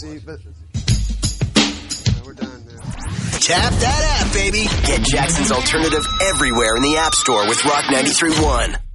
see, but we're done now. Tap that app, baby. Get Jackson's Alternative everywhere in the App Store with Rock 93.1.